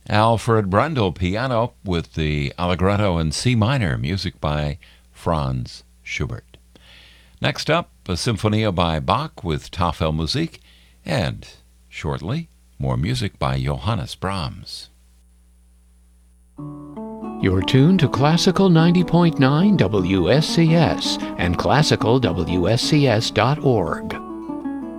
Alfred Brendel piano with the Allegretto in C minor, music by Franz Schubert. Next up, a Sinfonia by Bach with Tafelmusik, and shortly, more music by Johannes Brahms. You're tuned to Classical 90.9 WSCS and classicalwscs.org.